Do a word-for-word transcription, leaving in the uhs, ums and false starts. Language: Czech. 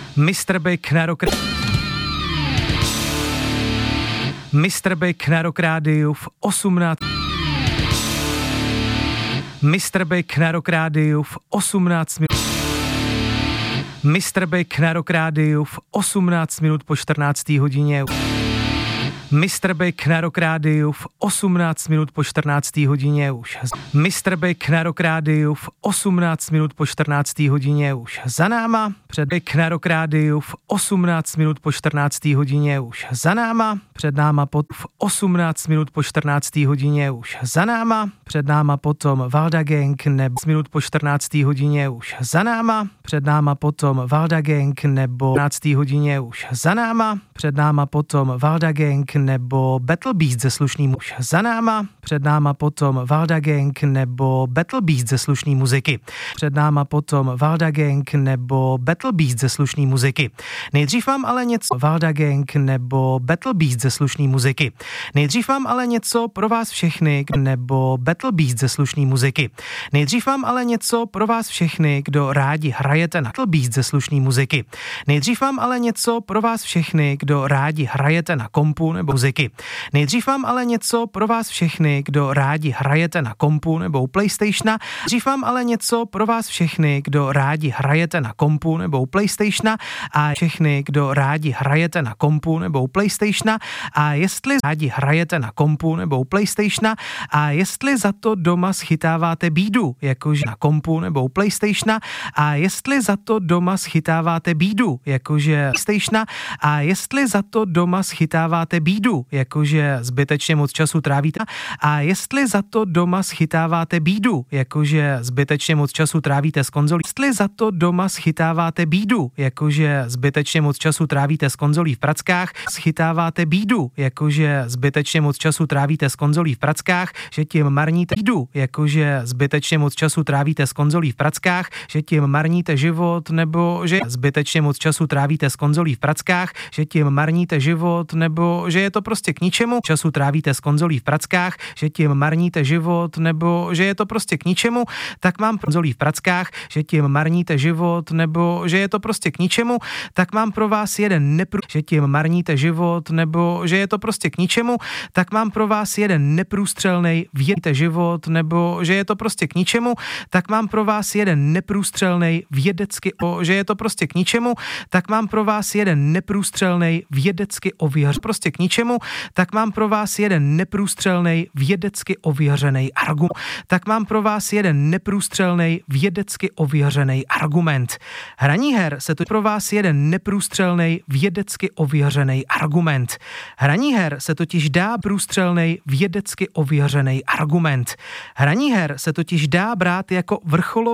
Mistr Big na Rock Mistr Big na Rock Rádiu v osmnáct Mistr Big na Rock Rádiu v osmnáct minut Mistr Big na Rock Rádiu v osmnáct minut po čtrnácté hodině. Mistr Big na Rock Rádiu v osmnáct minut po čtrnácté hodině už. Mistr Big na Rock Rádiu v osmnáct minut po čtrnácté hodině už. Za náma před Big na Rock Rádiu v osmnáct minut po čtrnácté hodině už. Za náma před náma pod v osmnáct minut po čtrnácté hodině už. Za náma před náma potom Valda Gang nebo minut po čtrnácté hodině už. Za náma před náma potom Valda Gang nebo čtrnácté hodině už. Za náma před náma potom Valda Gang nebo Battle Beast ze Slušný muž. Za náma, před náma potom Valda Gang nebo Battle Beast ze Slušný muziky. Před náma potom Valda Gang nebo Battle Beast ze Slušný muziky. Nejdřív mám ale něco Valda Gang nebo Battle Beast ze Slušný muziky. Nejdřív mám ale něco pro vás všechny nebo Battle Beast ze Slušný muziky. Nejdřív mám ale něco pro vás všechny, kdo rádi hrajete na Battle Beast ze Slušný muziky. Nejdřív mám ale něco pro vás všechny, kdo rádi hrajete na kompu nebo muziky. Nejdřív mám ale něco pro vás všechny, kdo rádi hrajete na kompu nebo u PlayStationa. Nejdřív mám ale něco pro vás všechny, kdo rádi hrajete na kompu nebo u PlayStationa a všechny, kdo rádi hrajete na kompu nebo u PlayStationa a jestli rádi hrajete na kompu nebo u PlayStationa a jestli za to doma schytáváte bídu, jakože na kompu nebo u PlayStationa a jestli za to doma schytáváte bídu, jakože PlayStationa a jestli za to doma schytáváte bídu, jakože zbytečně moc času trávíte a jestli za to doma schytáváte bídu, jakože zbytečně moc času trávíte s konzolí, jestli za to doma schytáváte bídu, jakože zbytečně moc času trávíte s konzolí v prackách, schytáváte bídu, jakože zbytečně moc času trávíte s konzolí v prackách, že tím marníte bídu, jakože zbytečně moc času trávíte s konzolí v prackách, že tím marníte život, nebo že zbytečně moc času trávíte s konzolí v prackách, že tím marníte život, nebo že je to prostě k ničemu, času trávíte s konzolí v prackách, že tím marníte život, nebo že je to prostě k ničemu, tak mám konzolí v prackách, že tím marníte život, nebo že je to prostě k ničemu, tak mám pro vás jeden neprů, že tím marníte život, nebo že je to prostě k ničemu, tak mám pro vás jeden neprůstřelnej vědete život, nebo že je to prostě k ničemu, tak mám pro vás jeden neprůstřelnej vědecky, o, že je to prostě k ničemu, tak mám pro vás jeden neprůstřelnej vědecky ověř, prostě k ničemu, tak mám pro vás jeden neprůstřelnej vědecky ověřený argument. Tak mám pro vás jeden neprůstřelnej vědecky ověřený argument. Hraní her se to pro vás jeden neprůstřelnej vědecky ověřený argument. Hraní her se totiž dá průstřelnej vědecky ověřený argument. Hraní her se totiž dá brát jako vrcholový